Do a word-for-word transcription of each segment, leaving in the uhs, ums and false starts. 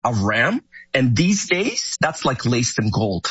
of RAM. And these days, that's like laced in gold.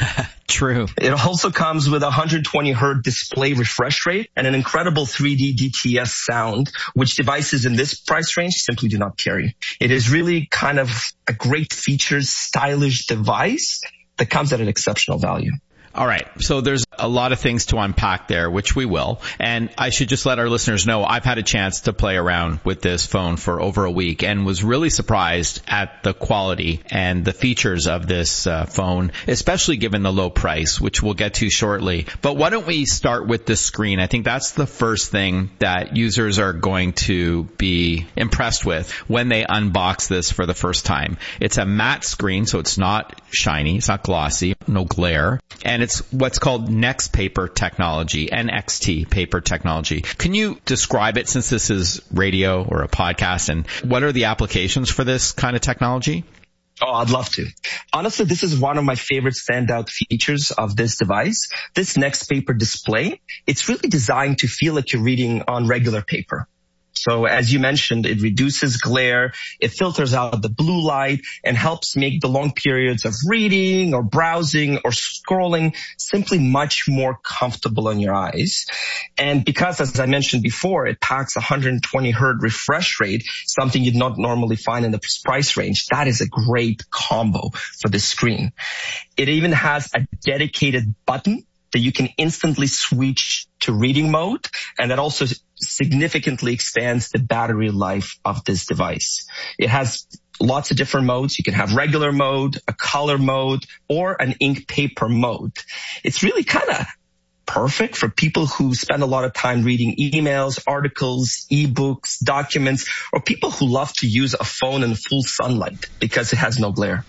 True. It also comes with a one hundred twenty hertz display refresh rate and an incredible three D D T S sound, which devices in this price range simply do not carry. It is really kind of a great features, stylish device that comes at an exceptional value. All right. So there's a lot of things to unpack there, which we will. And I should just let our listeners know I've had a chance to play around with this phone for over a week and was really surprised at the quality and the features of this uh, phone, especially given the low price, which we'll get to shortly. But why don't we start with the screen? I think that's the first thing that users are going to be impressed with when they unbox this for the first time. It's a matte screen, so it's not shiny, it's not glossy, no glare. And it's what's called Next Paper technology, N X T paper technology. Can you describe it, since this is radio or a podcast, and what are the applications for this kind of technology? Oh, I'd love to. Honestly, this is one of my favorite standout features of this device. This Next Paper display, it's really designed to feel like you're reading on regular paper. So as you mentioned, it reduces glare, it filters out the blue light, and helps make the long periods of reading or browsing or scrolling simply much more comfortable on your eyes. And because, as I mentioned before, it packs one hundred twenty hertz refresh rate, something you'd not normally find in the price range, that is a great combo for this screen. It even has a dedicated button that you can instantly switch to reading mode, and that also significantly extends the battery life of this device. It has lots of different modes. You can have regular mode, a color mode, or an ink paper mode. It's really kind of perfect for people who spend a lot of time reading emails, articles, ebooks, documents, or people who love to use a phone in full sunlight because it has no glare.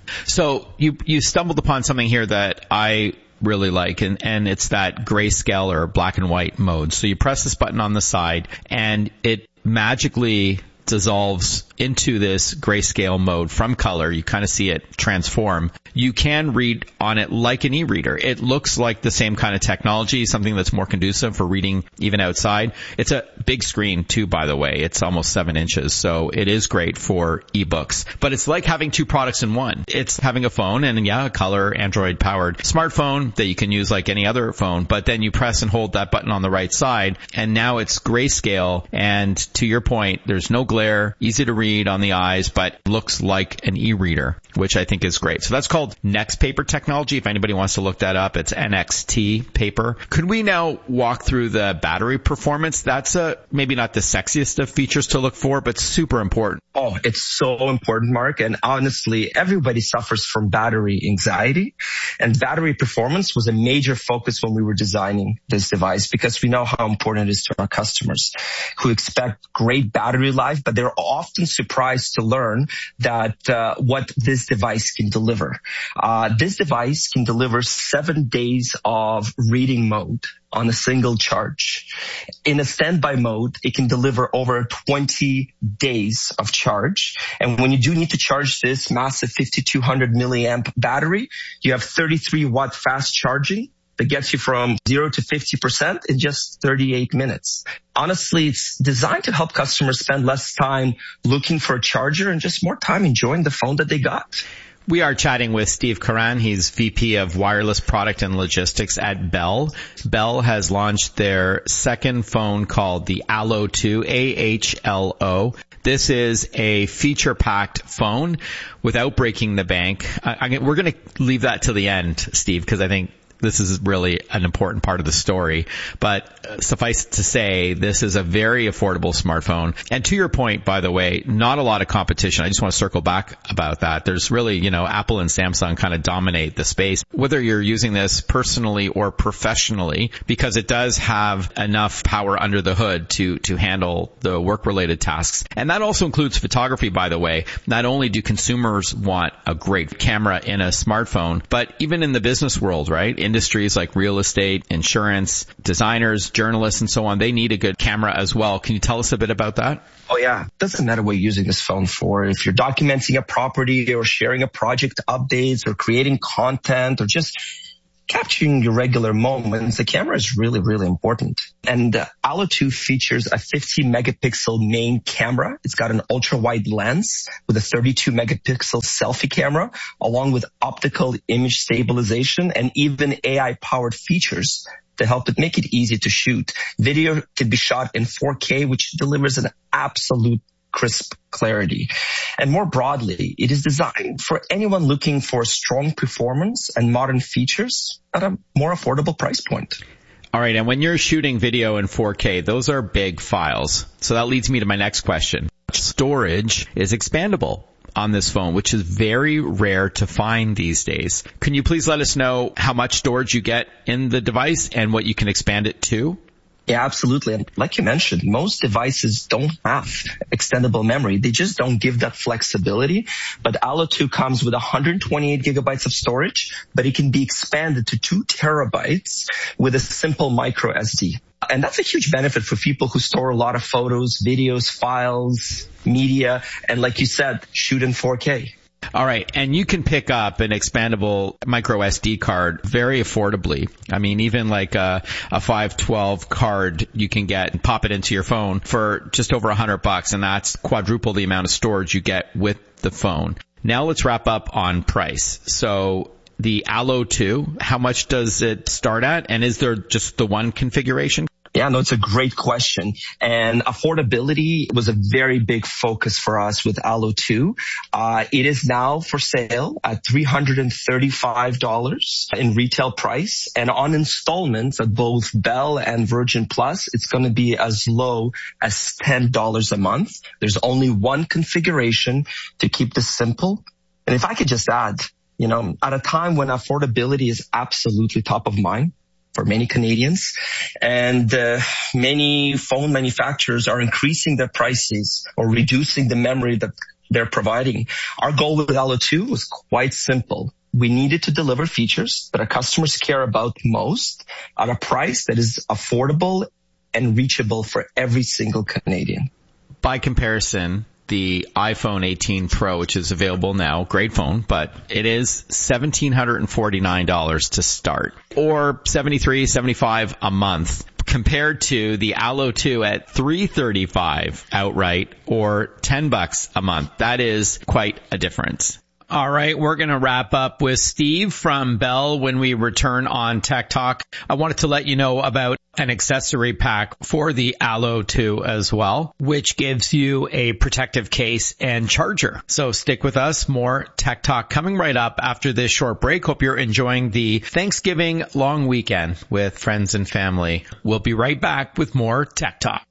So you you stumbled upon something here that I really like, and, and it's that grayscale or black and white mode. So you press this button on the side and it magically dissolves into this grayscale mode from color. You kind of see it transform. You can read on it like an e-reader. It looks like the same kind of technology, something that's more conducive for reading even outside. It's a big screen too, by the way. It's almost seven inches, so it is great for ebooks. But it's like having two products in one. It's having a phone and, yeah, a color Android-powered smartphone that you can use like any other phone, but then you press and hold that button on the right side, and now it's grayscale, and to your point, there's no glare, easy to read on the eyes, but looks like an e-reader, which I think is great. So that's called Next Paper technology. If anybody wants to look that up, it's N X T paper. Could we now walk through the battery performance? That's a, maybe not the sexiest of features to look for, but super important. Oh, it's so important, Mark. And honestly, everybody suffers from battery anxiety. And battery performance was a major focus when we were designing this device, because we know how important it is to our customers who expect great battery life, but they're often surprised to learn that uh, what this device can deliver. Uh, this device can deliver seven days of reading mode on a single charge. In a standby mode, it can deliver over twenty days of charge. And when you do need to charge this massive fifty-two hundred milliamp battery, you have thirty-three watt fast charging that gets you from zero to fifty percent in just thirty-eight minutes. Honestly, it's designed to help customers spend less time looking for a charger and just more time enjoying the phone that they got. We are chatting with Steve Karan. He's V P of Wireless Product and Logistics at Bell. Bell has launched their second phone called the Allo two, A H L O. This is a feature-packed phone without breaking the bank. I, I, we're going to leave that to the end, Steve, because I think this is really an important part of the story. But suffice it to say, this is a very affordable smartphone. And to your point, by the way, not a lot of competition. I just want to circle back about that. There's really, you know, Apple and Samsung kind of dominate the space, whether you're using this personally or professionally, because it does have enough power under the hood to, to handle the work-related tasks. And that also includes photography, by the way. Not only do consumers want a great camera in a smartphone, but even in the business world, right? In industries like real estate, insurance, designers, journalists, and so on, they need a good camera as well. Can you tell us a bit about that? Oh, yeah. Doesn't matter what you're using this phone for. If you're documenting a property or sharing a project updates or creating content or just capturing your regular moments, the camera is really, really important. And uh, Allo two features a fifteen megapixel main camera. It's got an ultra wide lens with a thirty-two megapixel selfie camera, along with optical image stabilization and even A I powered features to help it make it easy to shoot. Video can be shot in four K, which delivers an absolute crisp clarity. And more broadly, it is designed for anyone looking for strong performance and modern features at a more affordable price point. All right. And when you're shooting video in four K, those are big files. So that leads me to my next question. Storage is expandable on this phone, which is very rare to find these days. Can you please let us know how much storage you get in the device and what you can expand it to? Yeah, absolutely. And like you mentioned, most devices don't have extendable memory. They just don't give that flexibility. But Allo two comes with one hundred twenty-eight gigabytes of storage, but it can be expanded to two terabytes with a simple micro S D. And that's a huge benefit for people who store a lot of photos, videos, files, media, and like you said, shoot in four K. All right. And you can pick up an expandable micro S D card very affordably. I mean, even like a, a five twelve card you can get and pop it into your phone for just over a hundred bucks. And that's quadruple the amount of storage you get with the phone. Now let's wrap up on price. So the Allo two, how much does it start at? And is there just the one configuration? Yeah, no, it's a great question. And affordability was a very big focus for us with Allo two. Uh, it is now for sale at three hundred thirty-five dollars in retail price. And on installments at both Bell and Virgin Plus, it's going to be as low as ten dollars a month. There's only one configuration to keep this simple. And if I could just add, you know, at a time when affordability is absolutely top of mind for many Canadians, and uh, many phone manufacturers are increasing their prices or reducing the memory that they're providing. Our goal with Allo two was quite simple. We needed to deliver features that our customers care about most at a price that is affordable and reachable for every single Canadian. By comparison, the iPhone eighteen Pro, which is available now, great phone, but it is one thousand seven hundred forty-nine dollars to start, or seventy-three dollars, seventy-five dollars a month, compared to the Allo two at three hundred thirty-five dollars outright, or ten bucks a month. That is quite a difference. All right, we're going to wrap up with Steve from Bell when we return on Tech Talk. I wanted to let you know about an accessory pack for the Allo two as well, which gives you a protective case and charger. So stick with us. More Tech Talk coming right up after this short break. Hope you're enjoying the Thanksgiving long weekend with friends and family. We'll be right back with more Tech Talk.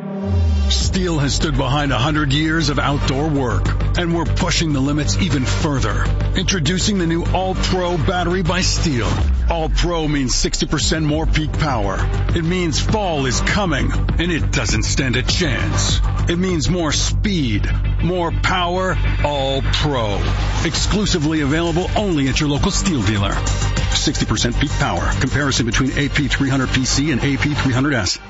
Steel has stood behind one hundred years of outdoor work, and we're pushing the limits even further. Introducing the new All-Pro battery by Steel. All-Pro means sixty percent more peak power. It means fall is coming, and it doesn't stand a chance. It means more speed, more power, All-Pro. Exclusively available only at your local Steel dealer. sixty percent peak power. Comparison between A P three hundred P C and A P three hundred S.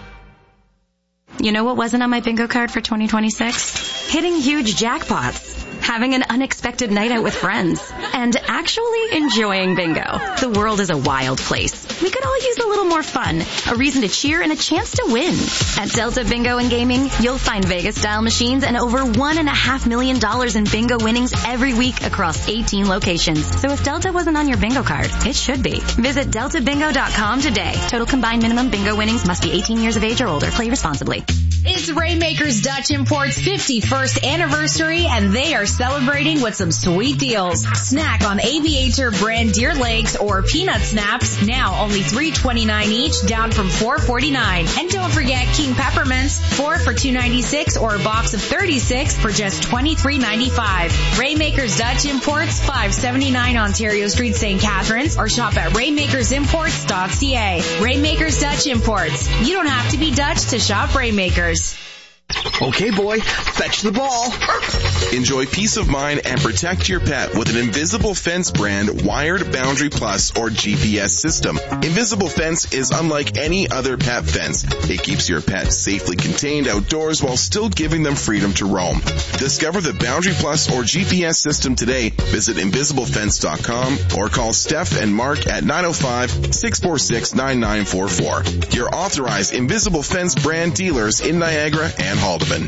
You know what wasn't on my bingo card for twenty twenty-six? Hitting huge jackpots, having an unexpected night out with friends, and actually enjoying bingo. The world is a wild place. We could all use a little more fun, a reason to cheer, and a chance to win. At Delta Bingo and Gaming, you'll find Vegas-style machines and over one and a half million dollars in bingo winnings every week across eighteen locations. So if Delta wasn't on your bingo card, it should be. Visit delta bingo dot com today. Total combined minimum bingo winnings must be eighteen years of age or older. Play responsibly. It's Rainmakers Dutch Import's fifty-first anniversary, and they are celebrating with some sweet deals. Snack on Aviator brand deer legs or peanut snaps, now only three twenty-nine each, down from four forty-nine. And don't forget King Peppermints, four for two ninety-six, or a box of thirty-six for just twenty-three ninety-five. Rainmakers Dutch Imports, five seventy-nine Ontario Street, Saint Catharines, or shop at rainmakers imports dot c a. Rainmakers Dutch Imports. You don't have to be Dutch to shop Rainmakers. Okay, boy, Fetch the ball. Enjoy peace of mind and protect your pet with an Invisible Fence brand wired Boundary Plus or G P S system. Invisible Fence is unlike any other pet fence. It keeps your pet safely contained outdoors while still giving them freedom to roam. Discover the Boundary Plus or G P S system today. Visit invisible fence dot com or call Steph and Mark at nine oh five, six four six, nine nine four four. Your authorized Invisible Fence brand dealers in Niagara and Haldeman.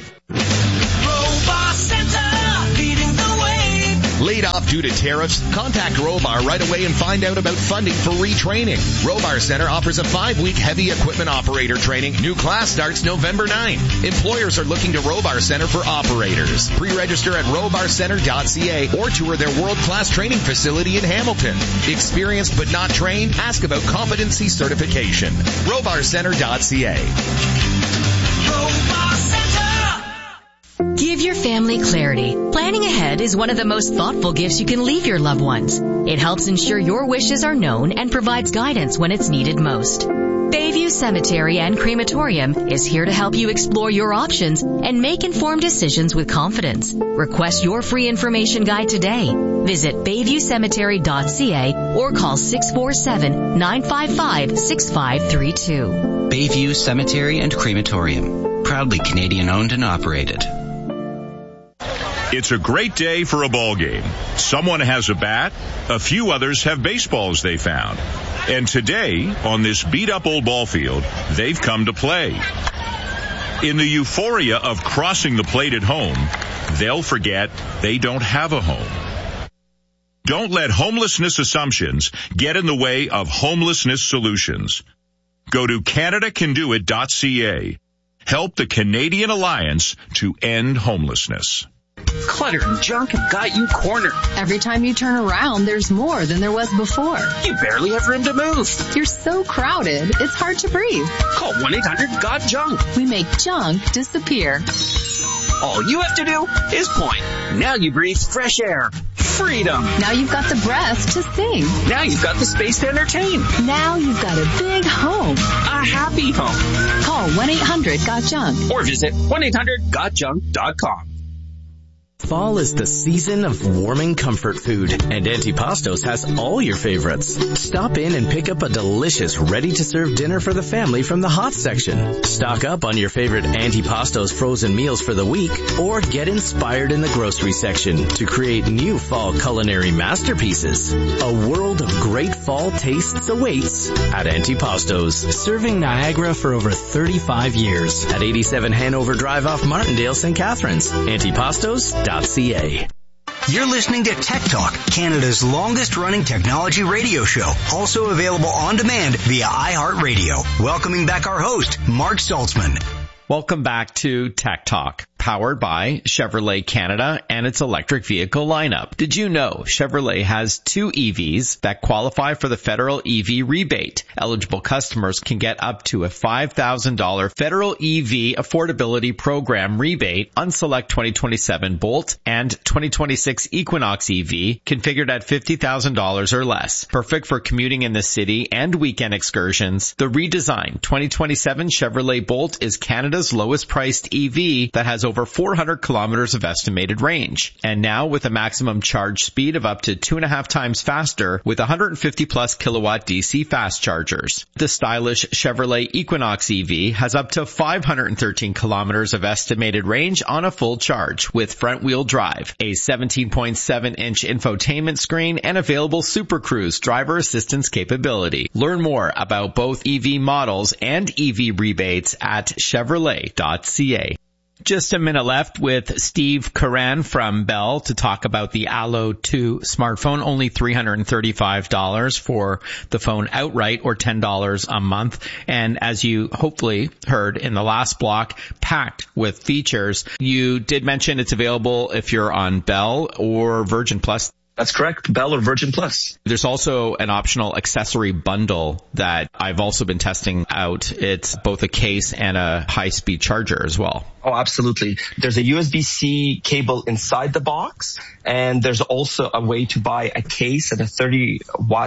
Robar Center, leading the way. Laid off due to tariffs? Contact Robar right away and find out about funding for retraining. Robar Center offers a five-week heavy equipment operator training. New class starts November ninth. Employers are looking to Robar Center for operators. Pre-register at robar center dot c a or tour their world-class training facility in Hamilton. Experienced but not trained? Ask about competency certification. robar center dot c a. Robar Center. Give your family clarity. Planning ahead is one of the most thoughtful gifts you can leave your loved ones. It helps ensure your wishes are known and provides guidance when it's needed most. Bayview Cemetery and Crematorium is here to help you explore your options and make informed decisions with confidence. Request your free information guide today. Visit bayview cemetery dot c a or call six four seven, nine five five, six five three two. Bayview Cemetery and Crematorium. Proudly Canadian owned and operated. It's a great day for a ball game. Someone has a bat, a few others have baseballs they found. And today, on this beat-up old ball field, they've come to play. In the euphoria of crossing the plate at home, they'll forget they don't have a home. Don't let homelessness assumptions get in the way of homelessness solutions. Go to canada can do it dot c a. Help the Canadian Alliance to end homelessness. Clutter and junk have got you cornered. Every time you turn around, there's more than there was before. You barely have room to move. You're so crowded, it's hard to breathe. Call one eight hundred got junk. We make junk disappear. All you have to do is point. Now you breathe fresh air. Freedom. Now you've got the breath to sing. Now you've got the space to entertain. Now you've got a big home. A happy home. Call one eight hundred got junk. Or visit one eight hundred got junk dot com. Fall is the season of warming comfort food, and Antipastos has all your favorites. Stop in and pick up a delicious, ready-to-serve dinner for the family from the hot section. Stock up on your favorite Antipastos frozen meals for the week, or get inspired in the grocery section to create new fall culinary masterpieces. A world of great fall tastes awaits at Antipastos, serving Niagara for over thirty-five years at eighty-seven Hanover Drive off Martindale, Saint Catharines. Antipastos dot c a. You're listening to Tech Talk, Canada's longest-running technology radio show, also available on demand via iHeartRadio. Welcoming back our host, Mark Saltzman. Welcome back to Tech Talk, powered by Chevrolet Canada and its electric vehicle lineup. Did you know Chevrolet has two E Vs that qualify for the federal E V rebate? Eligible customers can get up to a five thousand dollars federal E V affordability program rebate on select twenty twenty-seven Bolt and twenty twenty-six Equinox E V configured at fifty thousand dollars or less. Perfect for commuting in the city and weekend excursions. The redesigned twenty twenty-seven Chevrolet Bolt is Canada's lowest priced E V that has over four hundred kilometers of estimated range. And now with a maximum charge speed of up to two and a half times faster with one hundred fifty plus kilowatt D C fast chargers. The stylish Chevrolet Equinox E V has up to five hundred thirteen kilometers of estimated range on a full charge with front wheel drive, a seventeen point seven inch infotainment screen, and available Super Cruise driver assistance capability. Learn more about both E V models and E V rebates at chevrolet dot c a. Just a minute left with Steve Curran from Bell to talk about the Allo two smartphone. Only three hundred thirty-five dollars for the phone outright, or ten dollars a month. And as you hopefully heard in the last block, packed with features. You did mention it's available if you're on Bell or Virgin Plus. That's correct. Bell or Virgin Plus. There's also an optional accessory bundle that I've also been testing out. It's both a case and a high-speed charger as well. Oh, absolutely. There's a U S B C cable inside the box, and there's also a way to buy a case and a thirty watt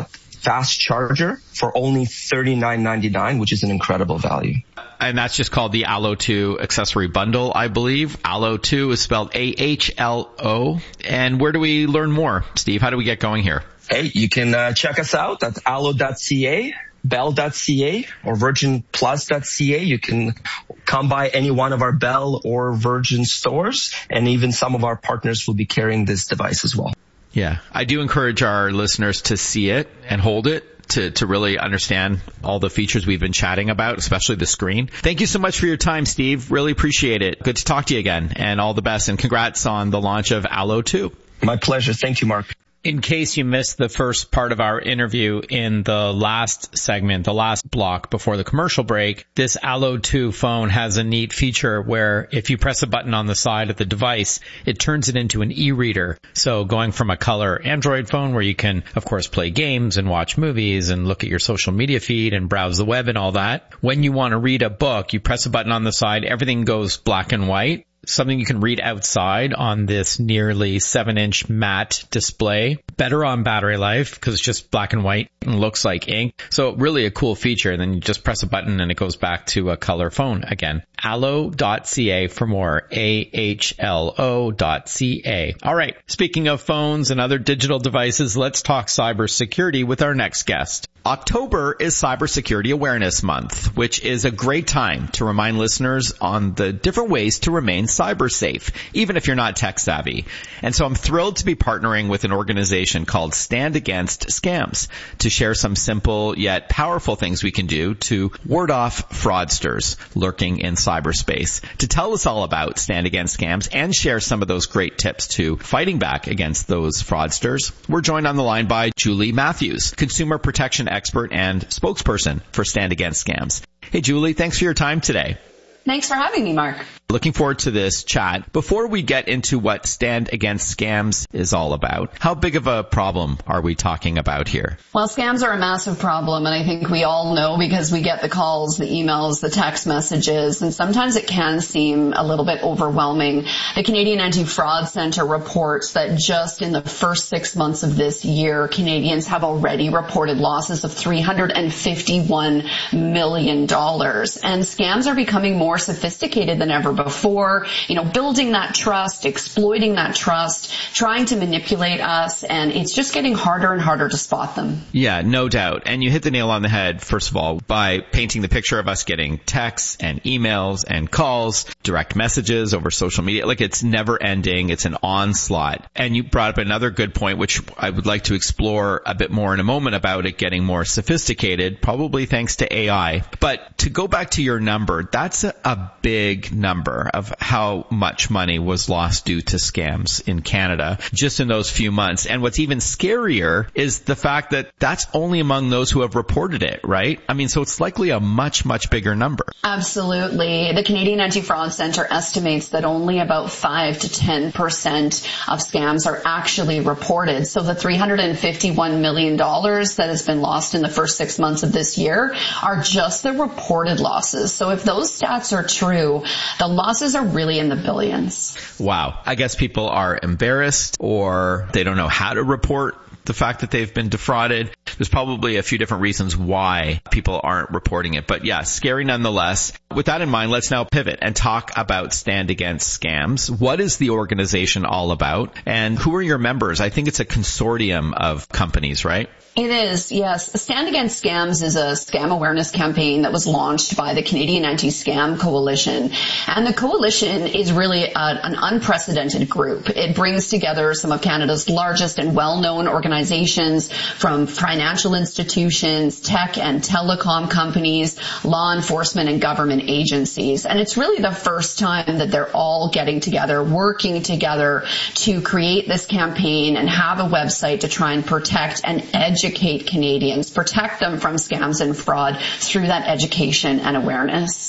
fast charger for only thirty-nine ninety-nine, which is an incredible value. And that's just called the Allo two accessory bundle, I believe. Allo two is spelled A H L O. And where do we learn more, Steve? How do we get going here? Hey, you can uh, check us out at allo dot c a, bell dot c a, or virgin plus dot c a. You can come by any one of our Bell or Virgin stores, and even some of our partners will be carrying this device as well. Yeah, I do encourage our listeners to see it and hold it to, to really understand all the features we've been chatting about, especially the screen. Thank you so much for your time, Steve. Really appreciate it. Good to talk to you again, and all the best, and congrats on the launch of Allo two. My pleasure. Thank you, Mark. In case you missed the first part of our interview in the last segment, the last block before the commercial break, this Allo two phone has a neat feature where if you press a button on the side of the device, it turns it into an e-reader. So going from a color Android phone where you can, of course, play games and watch movies and look at your social media feed and browse the web and all that, when you want to read a book, you press a button on the side, everything goes black and white. Something you can read outside on this nearly seven inch matte display. Better on battery life because it's just black and white and looks like ink. So really a cool feature. And then you just press a button and it goes back to a color phone again. allo dot c a for more. A H L O dot C A. All right. Speaking of phones and other digital devices, let's talk cybersecurity with our next guest. October is Cybersecurity Awareness Month, which is a great time to remind listeners on the different ways to remain cyber safe, even if you're not tech savvy. And so I'm thrilled to be partnering with an organization called Stand Against Scams to share some simple yet powerful things we can do to ward off fraudsters lurking in cyberspace. To tell us all about Stand Against Scams and share some of those great tips to fighting back against those fraudsters, we're joined on the line by Julie Matthews, consumer protection expert and spokesperson for Stand Against Scams. Hey, Julie, thanks for your time today. Thanks for having me, Mark. Looking forward to this chat. Before we get into what Stand Against Scams is all about, how big of a problem are we talking about here? Well, scams are a massive problem, and I think we all know because we get the calls, the emails, the text messages, and sometimes it can seem a little bit overwhelming. The Canadian Anti-Fraud Centre reports that just in the first six months of this year, Canadians have already reported losses of three hundred fifty-one million dollars, and scams are becoming more sophisticated than ever before, you know, building that trust, exploiting that trust, trying to manipulate us, and it's just getting harder and harder to spot them. Yeah, no doubt. And you hit the nail on the head, first of all, by painting the picture of us getting texts and emails and calls, direct messages over social media. Like, it's never ending. It's an onslaught. And you brought up another good point, which I would like to explore a bit more in a moment about it getting more sophisticated, probably thanks to A I. But to go back to your number, that's a, a big number of how much money was lost due to scams in Canada just in those few months. And what's even scarier is the fact that that's only among those who have reported it, right? I mean, so it's likely a much, much bigger number. Absolutely. The Canadian Anti-Fraud Centre estimates that only about five to ten percent of scams are actually reported. So the three hundred fifty-one million dollars that has been lost in the first six months of this year are just the reported losses. So if those stats are true, the losses are really in the billions. Wow. I guess people are embarrassed or they don't know how to report the fact that they've been defrauded. There's probably a few different reasons why people aren't reporting it. But yeah, scary nonetheless. With that in mind, let's now pivot and talk about Stand Against Scams. What is the organization all about? And who are your members? I think it's a consortium of companies, right? It is, yes. Stand Against Scams is a scam awareness campaign that was launched by the Canadian Anti-Scam Coalition. And the coalition is really a, an unprecedented group. It brings together some of Canada's largest and well-known organizations, from financial institutions, tech and telecom companies, law enforcement and government agencies. And it's really the first time that they're all getting together, working together to create this campaign and have a website to try and protect and educate educate Canadians, protect them from scams and fraud through that education and awareness.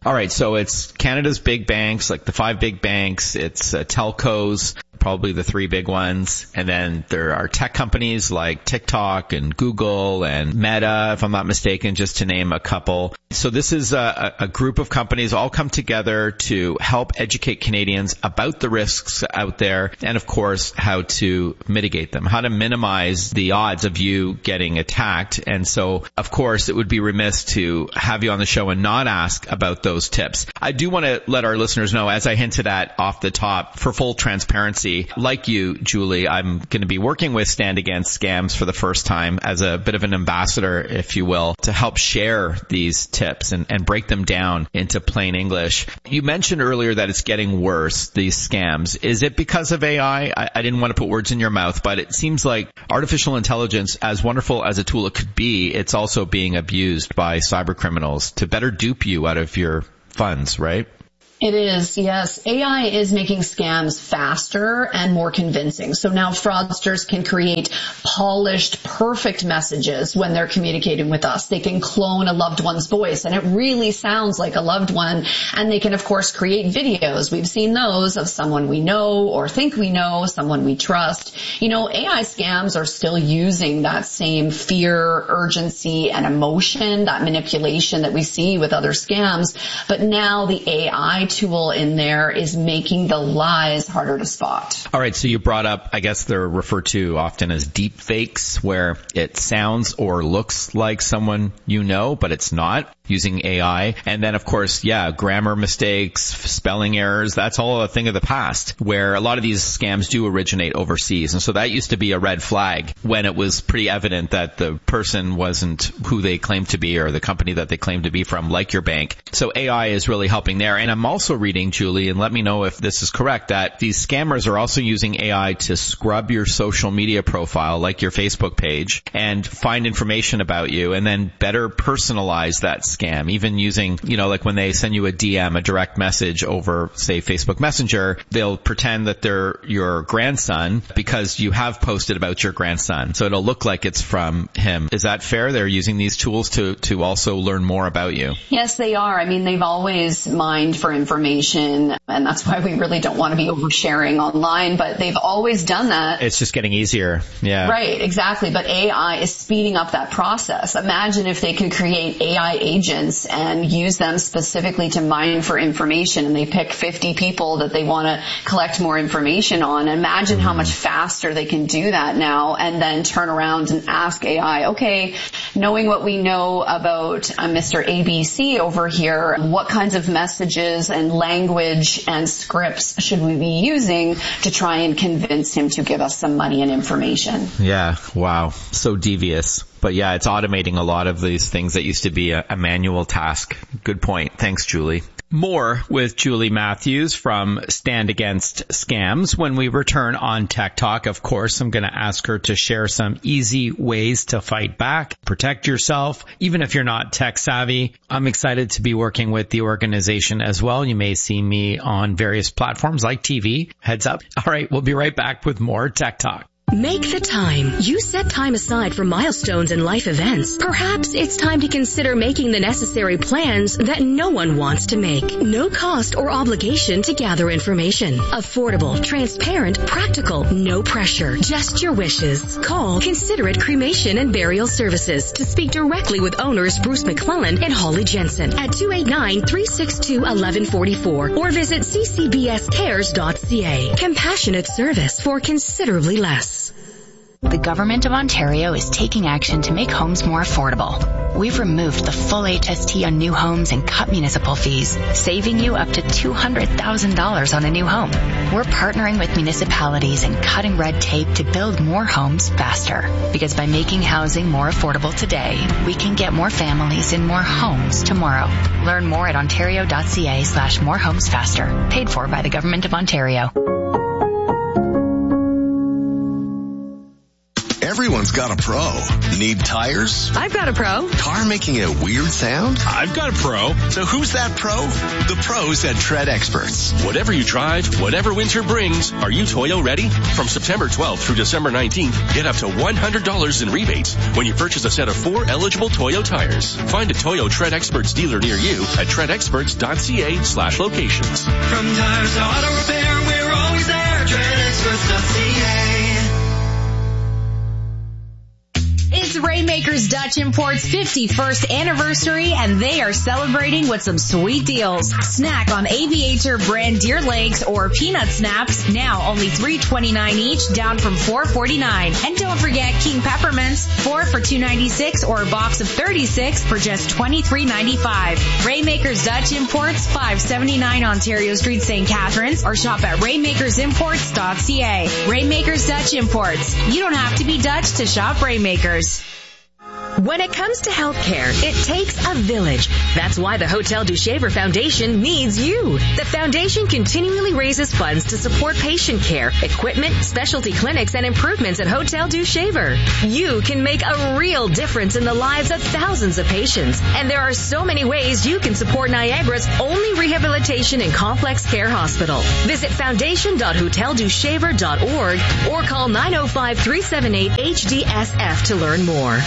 All right, so it's Canada's big banks, like the five big banks. It's uh, telcos, probably the three big ones. And then there are tech companies like TikTok and Google and Meta, if I'm not mistaken, just to name a couple. So this is a, a group of companies all come together to help educate Canadians about the risks out there and, of course, how to mitigate them, how to minimize the odds of you getting attacked. And so, of course, it would be remiss to have you on the show and not ask about those tips. I do want to let our listeners know, as I hinted at off the top, for full transparency, like you, Julie, I'm going to be working with Stand Against Scams for the first time as a bit of an ambassador, if you will, to help share these tips and, and break them down into plain English. You mentioned earlier that it's getting worse, these scams. Is it because of A I? I, I didn't want to put words in your mouth, but it seems like artificial intelligence, as wonderful as a tool it could be, it's also being abused by cyber criminals to better dupe you out of your funds, right? It is, yes. A I is making scams faster and more convincing. So now fraudsters can create polished, perfect messages when they're communicating with us. They can clone a loved one's voice, and it really sounds like a loved one. And they can, of course, create videos. We've seen those of someone we know or think we know, someone we trust. You know, A I scams are still using that same fear, urgency, and emotion, that manipulation that we see with other scams. But now the A I tool in there is making the lies harder to spot. All right, so you brought up, I guess they're referred to often as deep fakes, where it sounds or looks like someone you know, but it's not, using A I. And then, of course, yeah, grammar mistakes, spelling errors, that's all a thing of the past, where a lot of these scams do originate overseas. And so that used to be a red flag when it was pretty evident that the person wasn't who they claimed to be or the company that they claimed to be from, like your bank. So A I is really helping there. And I'm also reading, Julie, and let me know if this is correct, that these scammers are also using A I to scrub your social media profile, like your Facebook page, and find information about you and then better personalize that scam, even using, you know, like when they send you a D M, a direct message over, say, Facebook Messenger, they'll pretend that they're your grandson because you have posted about your grandson. So it'll look like it's from him. Is that fair? They're using these tools to, to also learn more about you. Yes, they are. I mean, they've always mined for information, and that's why we really don't want to be oversharing online, but they've always done that. It's just getting easier. Yeah. Right, exactly. But A I is speeding up that process. Imagine if they could create A I agents and use them specifically to mine for information, and they pick fifty people that they want to collect more information on. Imagine how much faster they can do that now, and then turn around and ask A I, okay, knowing what we know about uh, Mister A B C over here, what kinds of messages and language and scripts should we be using to try and convince him to give us some money and information? Yeah, wow. So devious. But yeah, it's automating a lot of these things that used to be a, a manual task. Good point. Thanks, Julie. More with Julie Matthews from Stand Against Scams when we return on Tech Talk. Of course, I'm going to ask her to share some easy ways to fight back, protect yourself, even if you're not tech savvy. I'm excited to be working with the organization as well. You may see me on various platforms like T V. Heads up. All right, we'll be right back with more Tech Talk. Make the time. You set time aside for milestones and life events. Perhaps it's time to consider making the necessary plans that no one wants to make. No cost or obligation to gather information. Affordable, transparent, practical, no pressure. Just your wishes. Call Considerate Cremation and Burial Services to speak directly with owners Bruce McClellan and Holly Jensen at two eight nine, three six two, one one four four or visit c c b s cares dot c a. Compassionate service for considerably less. The Government of Ontario is taking action to make homes more affordable. We've removed the full H S T on new homes and cut municipal fees, saving you up to two hundred thousand dollars on a new home. We're partnering with municipalities and cutting red tape to build more homes faster. Because by making housing more affordable today, we can get more families in more homes tomorrow. Learn more at ontario.ca slash more homes faster. Paid for by the Government of Ontario. Everyone's got a pro. Need tires? I've got a pro. Car making a weird sound? I've got a pro. So who's that pro? The pros at Tread Experts. Whatever you drive, whatever winter brings, are you Toyo ready? From September twelfth through December nineteenth, get up to one hundred dollars in rebates when you purchase a set of four eligible Toyo tires. Find a Toyo Tread Experts dealer near you at treadexperts.ca slash locations. From tires to auto repair, we're always there. tread experts dot c a. It's Rainmakers Dutch Import's fifty-first anniversary, and they are celebrating with some sweet deals. Snack on Aviator brand deer legs or peanut snaps, now only three twenty-nine each, down from four forty-nine. And don't forget King Peppermints, four for two ninety-six or a box of thirty-six for just twenty-three ninety-five. Rainmakers Dutch Imports, five seventy-nine Ontario Street, Saint Catharines, or shop at rainmakers imports dot c a. Rainmakers Dutch Imports. You don't have to be Dutch to shop Rainmakers. When it comes to healthcare, it takes a village. That's why the Hotel du Shaver Foundation needs you. The foundation continually raises funds to support patient care, equipment, specialty clinics, and improvements at Hotel du Shaver. You can make a real difference in the lives of thousands of patients. And there are so many ways you can support Niagara's only rehabilitation and complex care hospital. Visit foundation dot hotel du shaver dot org or call nine oh five, three seven eight, H D S F to learn more.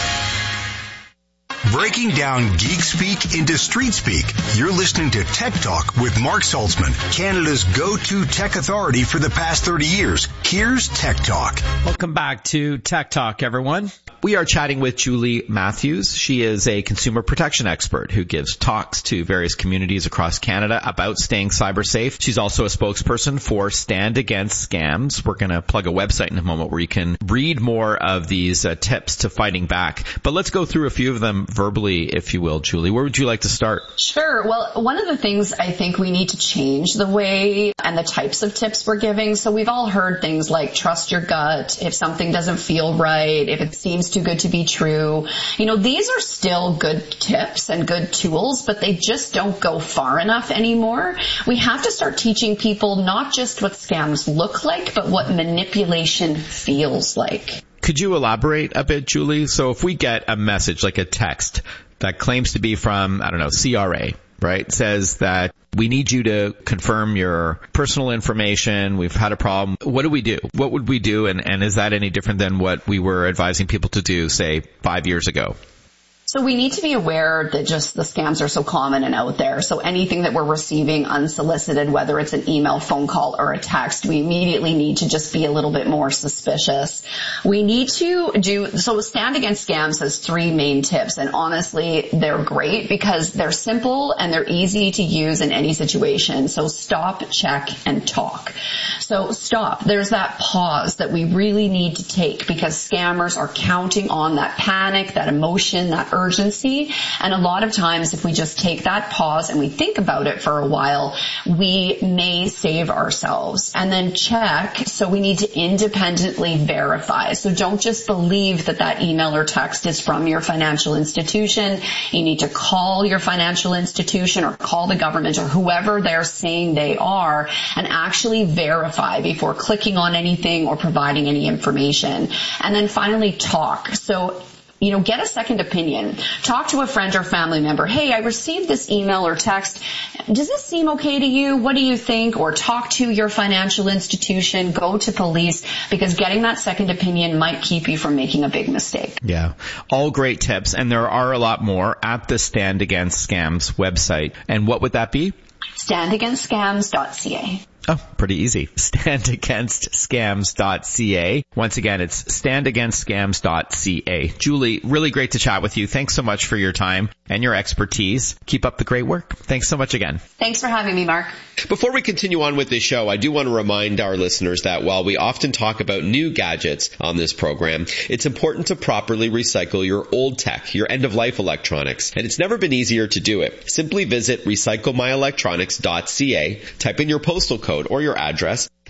Breaking down geek speak into street speak. You're listening to Tech Talk with Mark Saltzman, Canada's go-to tech authority for the past thirty years. Here's Tech Talk. Welcome back to Tech Talk, everyone. We are chatting with Julie Matthews. She is a consumer protection expert who gives talks to various communities across Canada about staying cyber safe. She's also a spokesperson for Stand Against Scams. We're going to plug a website in a moment where you can read more of these uh, tips to fighting back. But let's go through a few of them verbally, if you will. Julie, where would you like to start? Sure. Well, one of the things I think we need to change the way and the types of tips we're giving. So we've all heard things like trust your gut. If something doesn't feel right, if it seems too good to be true, you know, these are still good tips and good tools, but they just don't go far enough anymore. We have to start teaching people not just what scams look like, but what manipulation feels like. Could you elaborate a bit, Julie? So if we get a message, like a text, that claims to be from, I don't know, C R A, right? Says that we need you to confirm your personal information. We've had a problem. What do we do? What would we do? And, and is that any different than what we were advising people to do, say, five years ago? So we need to be aware that just the scams are so common and out there. So anything that we're receiving unsolicited, whether it's an email, phone call, or a text, we immediately need to just be a little bit more suspicious. We need to do, so Stand Against Scams has three main tips, and honestly, they're great because they're simple and they're easy to use in any situation. So stop, check, and talk. So stop. There's that pause that we really need to take because scammers are counting on that panic, that emotion, that urgency. And a lot of times if we just take that pause and we think about it for a while, we may save ourselves. And then check. So we need to independently verify. So don't just believe that that email or text is from your financial institution. You need to call your financial institution or call the government or whoever they're saying they are and actually verify before clicking on anything or providing any information. And then finally talk. So you know, get a second opinion. Talk to a friend or family member. Hey, I received this email or text. Does this seem okay to you? What do you think? Or talk to your financial institution. Go to police because getting that second opinion might keep you from making a big mistake. Yeah. All great tips. And there are a lot more at the Stand Against Scams website. And what would that be? stand against scams dot c a. Oh, pretty easy. stand against scams dot c a. Once again, it's stand against scams dot c a. Julie, really great to chat with you. Thanks so much for your time and your expertise. Keep up the great work. Thanks so much again. Thanks for having me, Mark. Before we continue on with this show, I do want to remind our listeners that while we often talk about new gadgets on this program, it's important to properly recycle your old tech, your end-of-life electronics. And it's never been easier to do it. Simply visit recycle my electronics dot c a, type in your postal code or your address,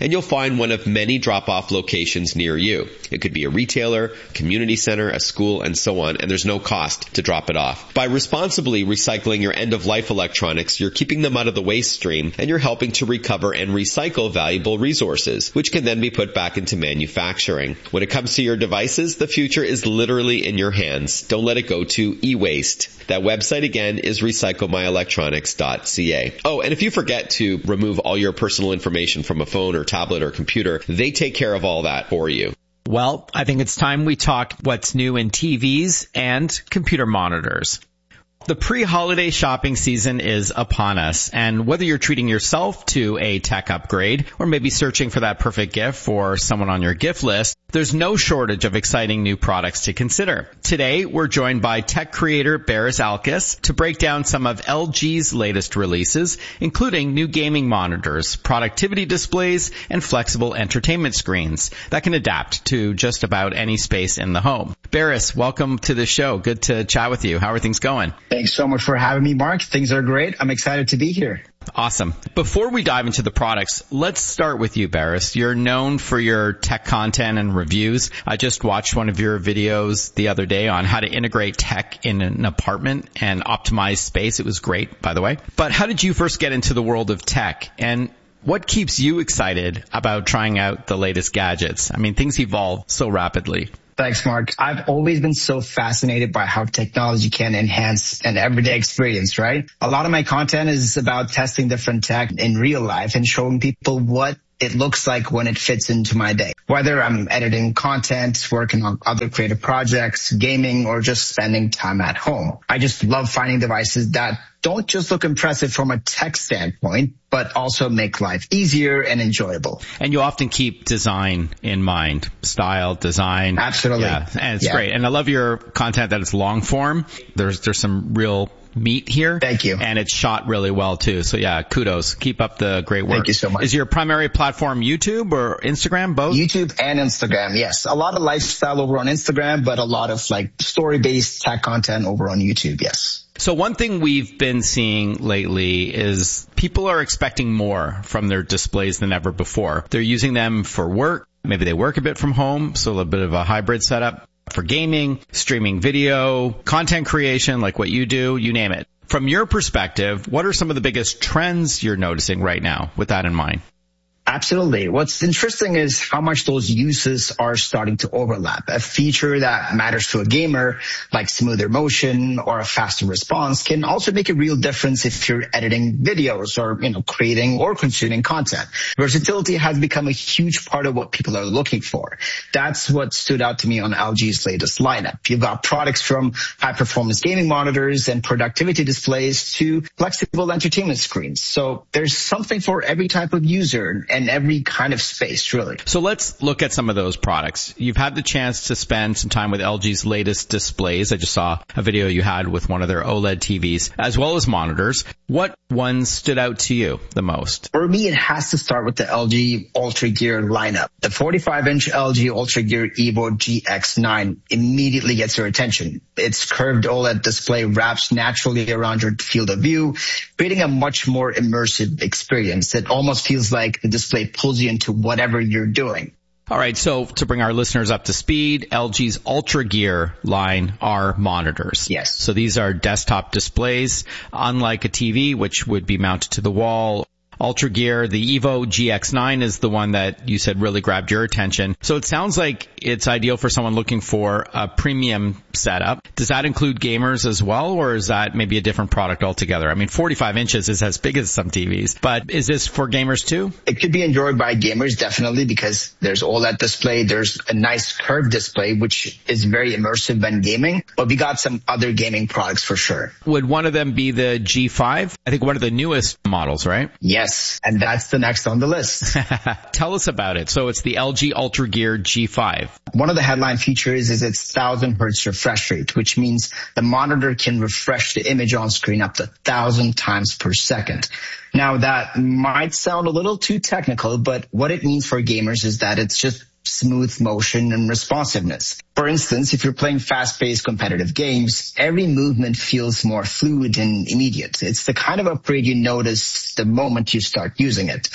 and you'll find one of many drop-off locations near you. It could be a retailer, community center, a school, and so on, and there's no cost to drop it off. By responsibly recycling your end-of-life electronics, you're keeping them out of the waste stream, and you're helping to recover and recycle valuable resources, which can then be put back into manufacturing. When it comes to your devices, the future is literally in your hands. Don't let it go to e-waste. That website again is recycle my electronics dot c a. Oh, and if you forget to remove all your personal information from a phone or tablet or computer, they take care of all that for you. Well, I think it's time we talk what's new in T Vs and computer monitors. The pre-holiday shopping season is upon us, and whether you're treating yourself to a tech upgrade or maybe searching for that perfect gift for someone on your gift list, there's no shortage of exciting new products to consider. Today, we're joined by tech creator Beres Alkis to break down some of L G's latest releases, including new gaming monitors, productivity displays, and flexible entertainment screens that can adapt to just about any space in the home. Beres, welcome to the show. Good to chat with you. How are things going? Thanks so much for having me, Mark. Things are great. I'm excited to be here. Awesome. Before we dive into the products, let's start with you, Beres. You're known for your tech content and reviews. I just watched one of your videos the other day on how to integrate tech in an apartment and optimize space. It was great, by the way. But how did you first get into the world of tech? And what keeps you excited about trying out the latest gadgets? I mean, things evolve so rapidly. Thanks, Mark. I've always been so fascinated by how technology can enhance an everyday experience, right? A lot of my content is about testing different tech in real life and showing people what it looks like when it fits into my day. Whether I'm editing content, working on other creative projects, gaming, or just spending time at home. I just love finding devices that don't just look impressive from a tech standpoint, but also make life easier and enjoyable. And you often keep design in mind, style, design. Absolutely. Yeah, and it's yeah. great. And I love your content that it's long form. There's, there's some real meat here. Thank you. And it's shot really well too. So yeah, kudos. Keep up the great work. Thank you so much. Is your primary platform YouTube or Instagram, both? YouTube and Instagram, yes. A lot of lifestyle over on Instagram, but a lot of like story-based tech content over on YouTube, yes. So one thing we've been seeing lately is people are expecting more from their displays than ever before. They're using them for work. Maybe they work a bit from home, so a little bit of a hybrid setup. For gaming, streaming video, content creation, like what you do, you name it. From your perspective, what are some of the biggest trends you're noticing right now with that in mind? Absolutely. What's interesting is how much those uses are starting to overlap. A feature that matters to a gamer, like smoother motion or a faster response, can also make a real difference if you're editing videos or, you know, creating or consuming content. Versatility has become a huge part of what people are looking for. That's what stood out to me on L G's latest lineup. You've got products from high-performance gaming monitors and productivity displays to flexible entertainment screens. So there's something for every type of user and every kind of space, really. So let's look at some of those products. You've had the chance to spend some time with L G's latest displays. I just saw a video you had with one of their OLED T Vs, as well as monitors. What ones stood out to you the most? For me, it has to start with the L G Ultra Gear lineup. The forty-five inch L G Ultra Gear Evo G X nine immediately gets your attention. Its curved OLED display wraps naturally around your field of view, creating a much more immersive experience. It almost feels like the display pulls you into whatever you're doing. All right, so to bring our listeners up to speed, L G's Ultra Gear line are monitors. Yes. So these are desktop displays, unlike a T V, which would be mounted to the wall. Ultra Gear, the Evo G X nine is the one that you said really grabbed your attention. So it sounds like it's ideal for someone looking for a premium setup. Does that include gamers as well, or is that maybe a different product altogether? I mean, forty-five inches is as big as some T Vs, but is this for gamers too? It could be enjoyed by gamers, definitely, because there's OLED display. There's a nice curved display, which is very immersive when gaming, but we got some other gaming products for sure. Would one of them be the G five? I think one of the newest models, right? Yes. And that's the next on the list. Tell us about it. So it's the L G Ultra Gear G five. One of the headline features is its one thousand hertz refresh rate, which means the monitor can refresh the image on screen up to one thousand times per second. Now, that might sound a little too technical, but what it means for gamers is that it's just smooth motion and responsiveness. For instance, if you're playing fast-paced competitive games, every movement feels more fluid and immediate. It's the kind of upgrade you notice the moment you start using it.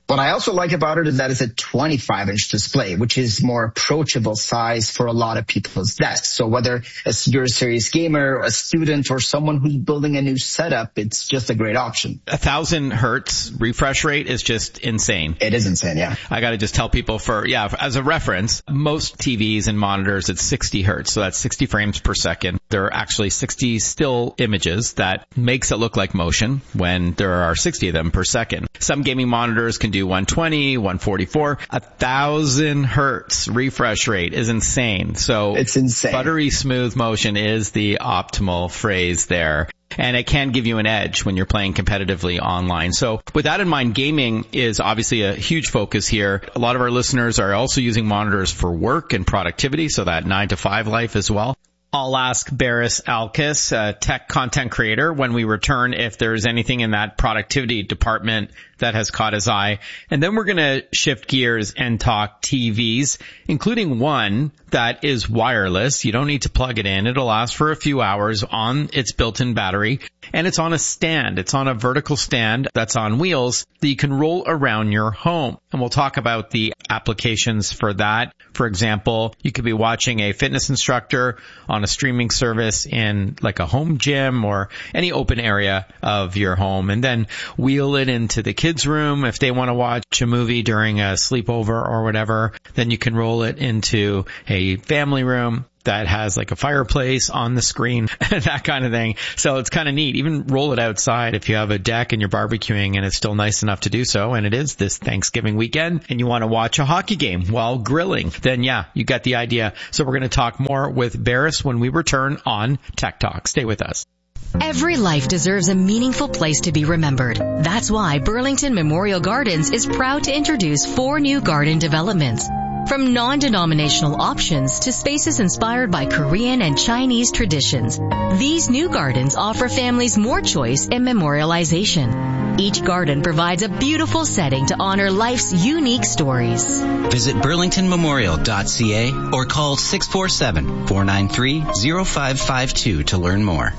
What I also like about it is that it's a twenty-five inch display, which is more approachable size for a lot of people's desks. So whether you're a serious gamer, a student, or someone who's building a new setup, it's just a great option. A thousand hertz refresh rate is just insane. It is insane, yeah. I got to just tell people for, yeah, as a reference, most T Vs and monitors, it's sixty hertz. So that's sixty frames per second. There are actually sixty still images that makes it look like motion when there are sixty of them per second. Some gaming monitors can do one twenty, one forty-four. A thousand hertz refresh rate is insane. So it's insane. Buttery smooth motion is the optimal phrase there. And it can give you an edge when you're playing competitively online. So with that in mind, gaming is obviously a huge focus here. A lot of our listeners are also using monitors for work and productivity, so that nine to five life as well. I'll ask Baris Alkis, a tech content creator, when we return if there's anything in that productivity department that has caught his eye. And then we're going to shift gears and talk T Vs, including one that is wireless. You don't need to plug it in. It'll last for a few hours on its built-in battery. And it's on a stand. It's on a vertical stand that's on wheels that you can roll around your home. And we'll talk about the applications for that. For example, you could be watching a fitness instructor on a streaming service in like a home gym or any open area of your home, and then wheel it into the kids' room. If they want to watch a movie during a sleepover or whatever, then you can roll it into a family room that has like a fireplace on the screen, that kind of thing. So it's kind of neat. Even roll it outside if you have a deck and you're barbecuing and it's still nice enough to do so. And it is this Thanksgiving weekend and you want to watch a hockey game while grilling. Then yeah, you got the idea. So we're going to talk more with Baris when we return on Tech Talk. Stay with us. Every life deserves a meaningful place to be remembered. That's why Burlington Memorial Gardens is proud to introduce four new garden developments. From non-denominational options to spaces inspired by Korean and Chinese traditions, these new gardens offer families more choice in memorialization. Each garden provides a beautiful setting to honor life's unique stories. Visit burlington memorial dot c a or call six four seven, four nine three, zero five five two to learn more.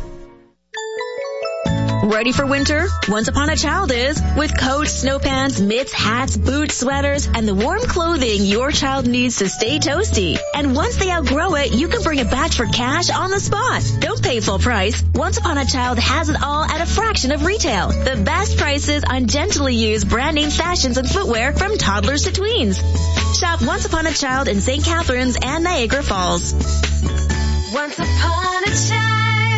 Ready for winter? Once Upon a Child is. With coats, snow pants, mitts, hats, boots, sweaters, and the warm clothing your child needs to stay toasty. And once they outgrow it, you can bring it back for cash on the spot. Don't pay full price. Once Upon a Child has it all at a fraction of retail. The best prices on gently used brand name fashions and footwear from toddlers to tweens. Shop Once Upon a Child in Saint Catharines and Niagara Falls. Once upon a child.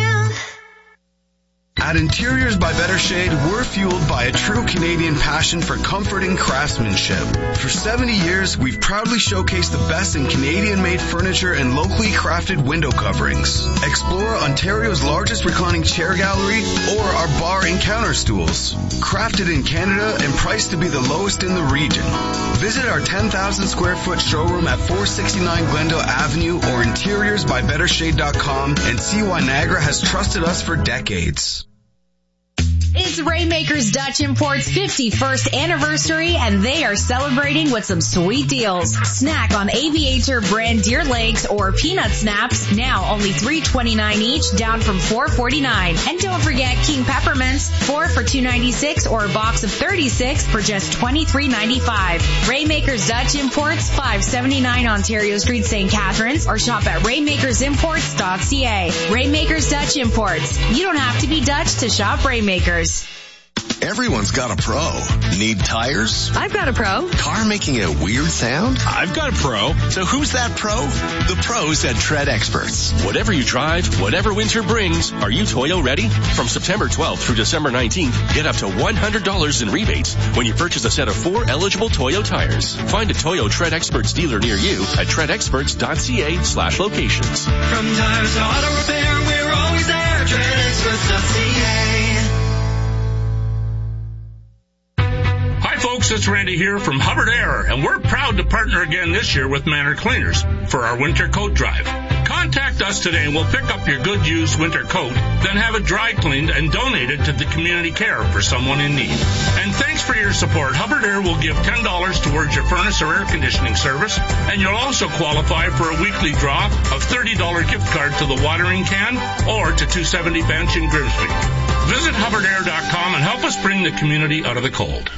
At Interiors by Better Shade, we're fueled by a true Canadian passion for comfort and craftsmanship. For seventy years, we've proudly showcased the best in Canadian-made furniture and locally crafted window coverings. Explore Ontario's largest reclining chair gallery or our bar and counter stools. Crafted in Canada and priced to be the lowest in the region. Visit our ten thousand square foot showroom at four sixty-nine Glendale Avenue or interiors by better shade dot com and see why Niagara has trusted us for decades. It's Rainmakers Dutch Import's fifty-first anniversary, and they are celebrating with some sweet deals. Snack on Aviator brand deer legs or peanut snaps, now only three twenty-nine each, down from four forty-nine. And don't forget King Peppermints, four for two ninety-six or a box of thirty-six for just twenty-three ninety-five. Rainmakers Dutch Imports, five seventy-nine Ontario Street, Saint Catharines, or shop at rainmakers imports dot c a. Rainmakers Dutch Imports. You don't have to be Dutch to shop Rainmakers. Everyone's got a pro. Need tires? I've got a pro. Car making a weird sound? I've got a pro. So who's that pro? The pros at Tread Experts. Whatever you drive, whatever winter brings, are you Toyo ready? From September twelfth through December nineteenth, get up to one hundred dollars in rebates when you purchase a set of four eligible Toyo tires. Find a Toyo Tread Experts dealer near you at tread experts dot c a slash locations. From tires to auto repair, we're always there. tread experts dot c a. Hi folks, it's Randy here from Hubbard Air, and we're proud to partner again this year with Manor Cleaners for our winter coat drive. Contact us today and we'll pick up your good used winter coat, then have it dry cleaned and donated to the community care for someone in need. And thanks for your support. Hubbard Air will give ten dollars towards your furnace or air conditioning service, and you'll also qualify for a weekly draw of thirty dollars gift card to the watering can or to two seventy Bench in Grimsby. Visit hubbard air dot com and help us bring the community out of the cold.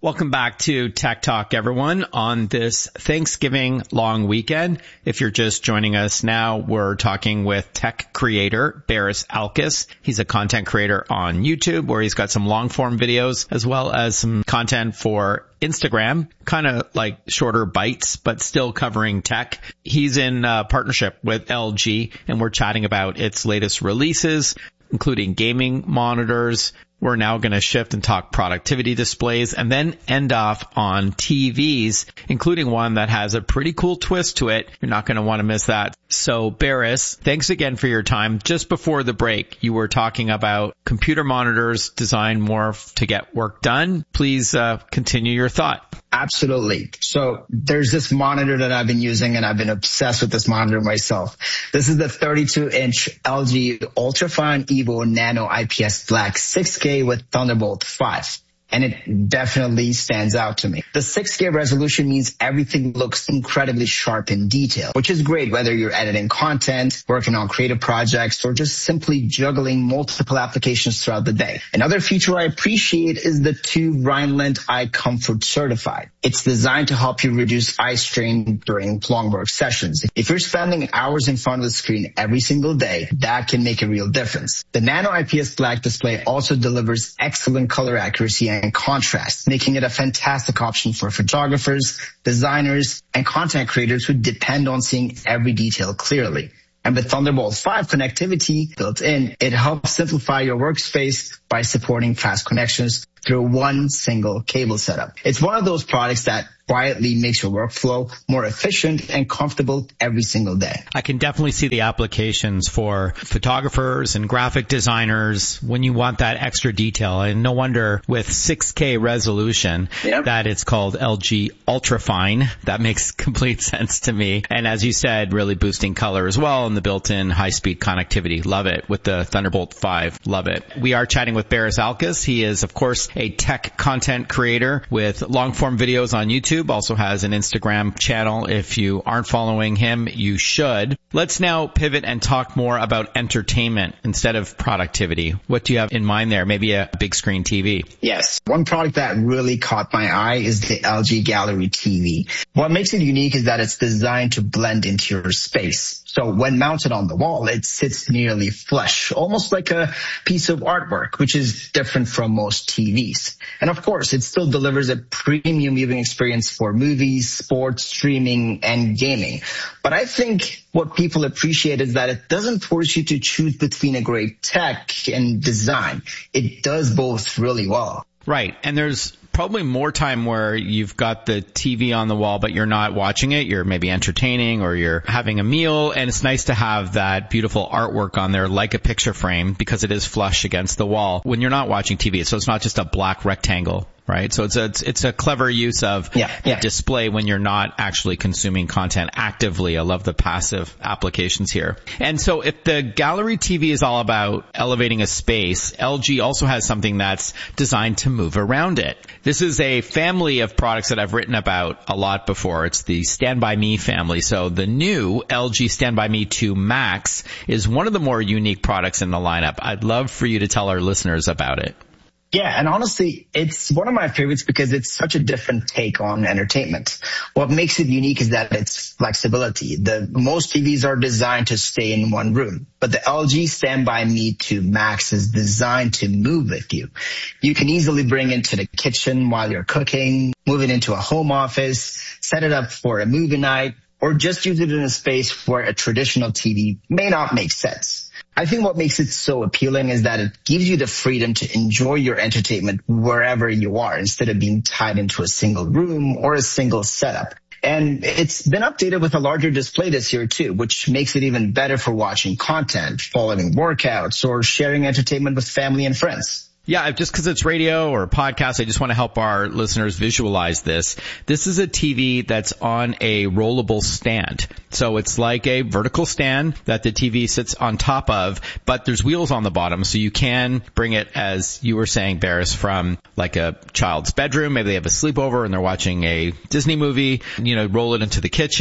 Welcome back to Tech Talk, everyone, on this Thanksgiving long weekend. If you're just joining us now, we're talking with tech creator Baris Alkis. He's a content creator on YouTube where he's got some long-form videos as well as some content for Instagram, kind of like shorter bites, but still covering tech. He's in uh, partnership with L G, and we're chatting about its latest releases, including gaming monitors. We're now going to shift and talk productivity displays and then end off on T Vs, including one that has a pretty cool twist to it. You're not going to want to miss that. So, Baris, thanks again for your time. Just before the break, you were talking about computer monitors designed more to get work done. Please uh, continue your thought. Absolutely. So there's this monitor that I've been using, and I've been obsessed with this monitor myself. This is the thirty-two inch L G Ultrafine Evo Nano I P S Black six K with Thunderbolt five. And it definitely stands out to me. The six K resolution means everything looks incredibly sharp in detail, which is great whether you're editing content, working on creative projects, or just simply juggling multiple applications throughout the day. Another feature I appreciate is the two Rhineland Eye Comfort Certified. It's designed to help you reduce eye strain during long work sessions. If you're spending hours in front of the screen every single day, that can make a real difference. The Nano I P S Black display also delivers excellent color accuracy and and contrast, making it a fantastic option for photographers, designers, and content creators who depend on seeing every detail clearly. And with Thunderbolt five connectivity built in, it helps simplify your workspace by supporting fast connections through one single cable setup. It's one of those products that quietly makes your workflow more efficient and comfortable every single day. I can definitely see the applications for photographers and graphic designers when you want that extra detail. And no wonder with six K resolution yep. that it's called L G Ultrafine. That makes complete sense to me. And as you said, really boosting color as well and the built-in high-speed connectivity. Love it. With the Thunderbolt five. Love it. We are chatting with Baris Alkis. He is, of course, a tech content creator with long-form videos on YouTube. Also has an Instagram channel. If you aren't following him, you should. Let's now pivot and talk more about entertainment instead of productivity. What do you have in mind there? Maybe a big screen T V. Yes. One product that really caught my eye is the L G Gallery T V. What makes it unique is that it's designed to blend into your space. So when mounted on the wall, it sits nearly flush, almost like a piece of artwork, which is different from most T Vs. And of course, it still delivers a premium viewing experience for movies, sports, streaming, and gaming. But I think what people appreciate is that it doesn't force you to choose between a great tech and design. It does both really well. Right. And there's probably more time where you've got the T V on the wall, but you're not watching it. You're maybe entertaining or you're having a meal. And it's nice to have that beautiful artwork on there like a picture frame because it is flush against the wall when you're not watching T V. So it's not just a black rectangle. Right. So it's a, it's, it's a clever use of yeah, yeah. display when you're not actually consuming content actively. I love the passive applications here. And so if the Gallery T V is all about elevating a space, L G also has something that's designed to move around it. This is a family of products that I've written about a lot before. It's the Stand By Me family. So the new L G Stand By Me two Max is one of the more unique products in the lineup. I'd love for you to tell our listeners about it. Yeah, and honestly, it's one of my favorites because it's such a different take on entertainment. What makes it unique is that it's flexibility. The most T Vs are designed to stay in one room, but the L G Stand By Me two Max is designed to move with you. You can easily bring it to the kitchen while you're cooking, move it into a home office, set it up for a movie night, or just use it in a space where a traditional T V may not make sense. I think what makes it so appealing is that it gives you the freedom to enjoy your entertainment wherever you are instead of being tied into a single room or a single setup. And it's been updated with a larger display this year too, which makes it even better for watching content, following workouts, or sharing entertainment with family and friends. Yeah, just because it's radio or a podcast, I just want to help our listeners visualize this. This is a T V that's on a rollable stand. So it's like a vertical stand that the T V sits on top of, but there's wheels on the bottom. So you can bring it, as you were saying, Baris, from like a child's bedroom. Maybe they have a sleepover and they're watching a Disney movie, you know, roll it into the kitchen.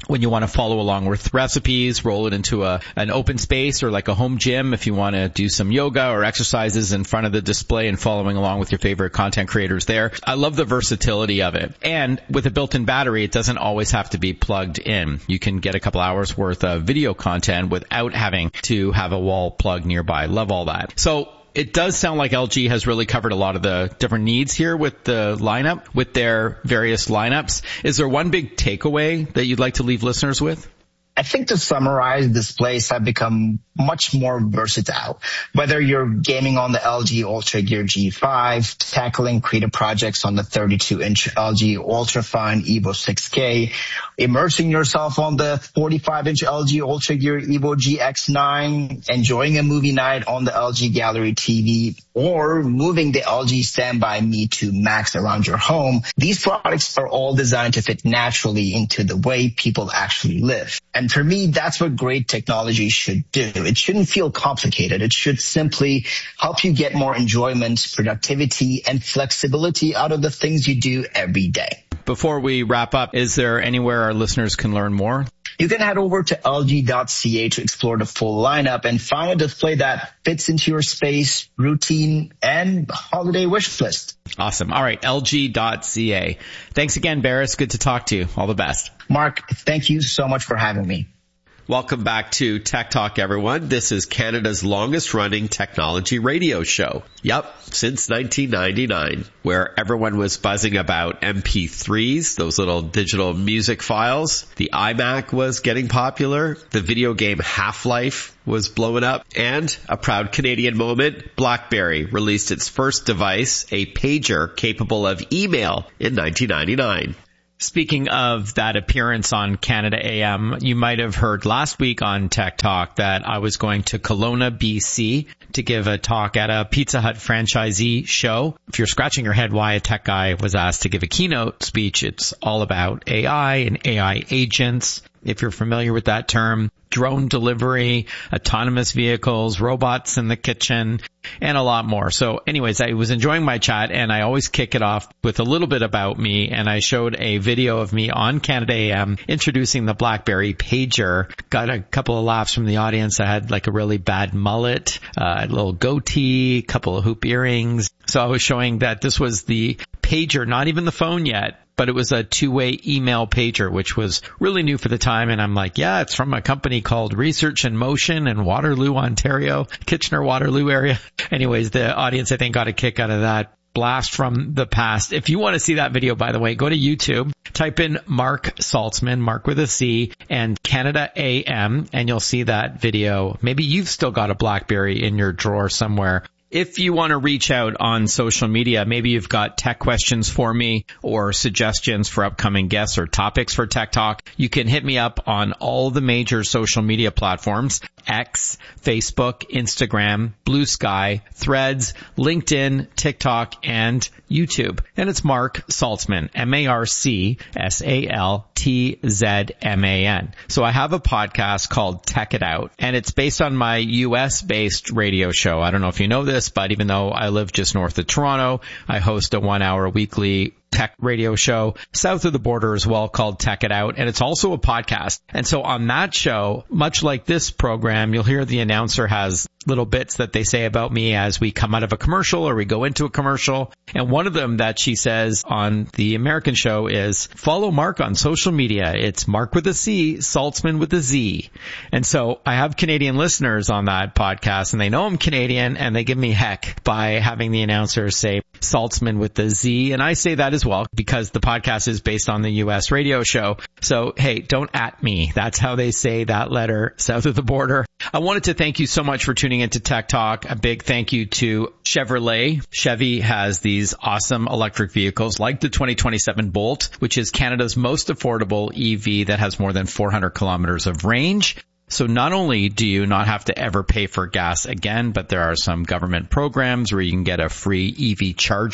when you want to follow along with recipes, roll it into a an open space or like a home gym if you want to do some yoga or exercises in front of the display and following along with your favorite content creators there. I love the versatility of it. And with a built-in battery, it doesn't always have to be plugged in. You can get a couple hours worth of video content without having to have a wall plug nearby. Love all that. So it does sound like L G has really covered a lot of the different needs here with the lineup, with their various lineups. Is there one big takeaway that you'd like to leave listeners with? I think to summarize, displays have become much more versatile. Whether you're gaming on the L G Ultra Gear G five, tackling creative projects on the thirty-two inch L G Ultrafine Evo six K, immersing yourself on the forty-five inch L G Ultra Gear Evo G X nine, enjoying a movie night on the L G Gallery T V, or moving the L G Standby Me to max around your home, these products are all designed to fit naturally into the way people actually live. And for me, that's what great technology should do. It shouldn't feel complicated. It should simply help you get more enjoyment, productivity, and flexibility out of the things you do every day. Before we wrap up, is there anywhere our listeners can learn more? You can head over to L G dot C A to explore the full lineup and find a display that fits into your space, routine, and holiday wish list. Awesome. All right, L G dot C A. Thanks again, Barris. Good to talk to you. All the best. Mark, thank you so much for having me. Welcome back to Tech Talk, everyone. This is Canada's longest running technology radio show. Yep, since nineteen ninety-nine, where everyone was buzzing about M P threes, those little digital music files. The iMac was getting popular. The video game Half-Life was blowing up. And a proud Canadian moment, BlackBerry released its first device, a pager capable of email, in nineteen ninety-nine. Speaking of that appearance on Canada A M, you might have heard last week on Tech Talk that I was going to Kelowna, B C to give a talk at a Pizza Hut franchisee show. If you're scratching your head why a tech guy was asked to give a keynote speech, it's all about A I and A I agents. If you're familiar with that term, drone delivery, autonomous vehicles, robots in the kitchen, and a lot more. So anyways, I was enjoying my chat, and I always kick it off with a little bit about me, and I showed a video of me on Canada A M introducing the BlackBerry pager. Got a couple of laughs from the audience. I had like a really bad mullet, uh, a little goatee, couple of hoop earrings. So I was showing that this was the pager, not even the phone yet, but it was a two-way email pager, which was really new for the time. And I'm like, yeah, it's from a company called Research in Motion in Waterloo, Ontario, Kitchener-Waterloo area. Anyways, the audience, I think, got a kick out of that. Blast from the past. If you want to see that video, by the way, go to YouTube, type in Mark Saltzman, Mark with a C, and Canada A M, and you'll see that video. Maybe you've still got a BlackBerry in your drawer somewhere. If you want to reach out on social media, maybe you've got tech questions for me or suggestions for upcoming guests or topics for Tech Talk, you can hit me up on all the major social media platforms, X, Facebook, Instagram, Blue Sky, Threads, LinkedIn, TikTok, and YouTube. And it's Mark Saltzman, M A R C S A L T Z M A N. So I have a podcast called Tech It Out, and it's based on my U S-based radio show. I don't know if you know this, but even though I live just north of Toronto, I host a one-hour weekly tech radio show south of the border as well called Tech It Out, and it's also a podcast. And so on that show, much like this program, you'll hear the announcer has little bits that they say about me as we come out of a commercial or we go into a commercial. And one of them that she says on the American show is, follow Mark on social media. It's Mark with a C, Saltzman with a Z. And so I have Canadian listeners on that podcast, and they know I'm Canadian, and they give me heck by having the announcer say Saltzman with the Z. And I say that as well because the podcast is based on the U S radio show. So, hey, don't at me. That's how they say that letter south of the border. I wanted to thank you so much for tuning into Tech Talk. A big thank you to Chevrolet. Chevy has these awesome electric vehicles like the twenty twenty-seven Bolt, which is Canada's most affordable E V that has more than four hundred kilometers of range. So not only do you not have to ever pay for gas again, but there are some government programs where you can get a free E V charger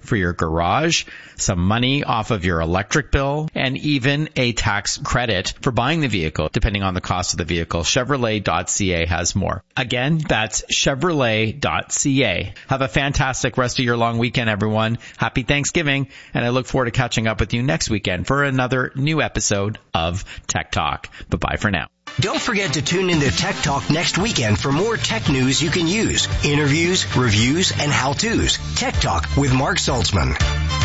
for your garage, some money off of your electric bill, and even a tax credit for buying the vehicle, depending on the cost of the vehicle. Chevrolet dot C A has more. Again, that's Chevrolet dot C A. Have a fantastic rest of your long weekend, everyone. Happy Thanksgiving, and I look forward to catching up with you next weekend for another new episode of Tech Talk. Bye-bye for now. Don't forget to tune into Tech Talk next weekend for more tech news you can use, interviews, reviews, and how-tos. Tech Talk with Mark Saltzman.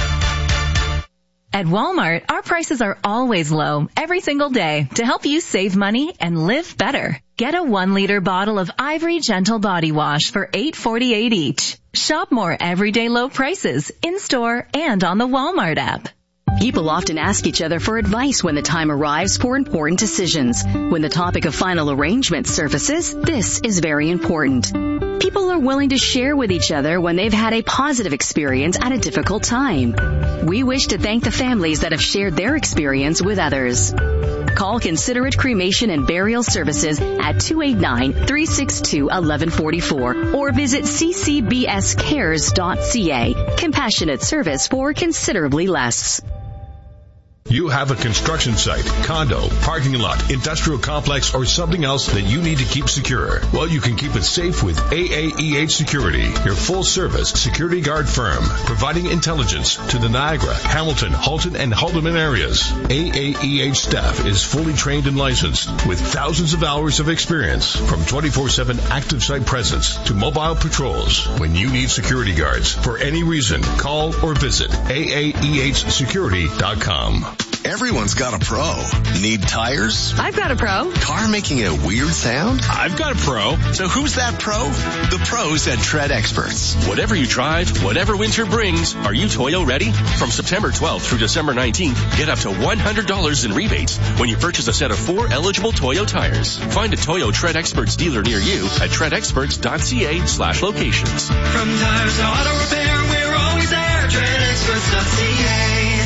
At Walmart, our prices are always low every single day to help you save money and live better. Get a one liter bottle of Ivory Gentle Body Wash for eight forty-eight each. Shop more everyday low prices in-store and on the Walmart app. People often ask each other for advice when the time arrives for important decisions. When the topic of final arrangement surfaces, this is very important. People are willing to share with each other when they've had a positive experience at a difficult time. We wish to thank the families that have shared their experience with others. Call Considerate Cremation and Burial Services at two eight nine, three six two, one one four four or visit c c b s cares dot c a. Compassionate service for considerably less. You have a construction site, condo, parking lot, industrial complex, or something else that you need to keep secure. Well, you can keep it safe with A A E H Security, your full-service security guard firm, providing intelligence to the Niagara, Hamilton, Halton, and Haldeman areas. A A E H staff is fully trained and licensed with thousands of hours of experience, from twenty-four seven active site presence to mobile patrols. When you need security guards for any reason, call or visit A A E H security dot com. Everyone's got a pro. Need tires? I've got a pro. Car making a weird sound? I've got a pro. So who's that pro? The pros at Tread Experts. Whatever you drive, whatever winter brings, are you Toyo ready? From September twelfth through December nineteenth, get up to one hundred dollars in rebates when you purchase a set of four eligible Toyo tires. Find a Toyo Tread Experts dealer near you at tread experts dot c a slash locations. From tires to auto repair, we're always there. tread experts dot c a.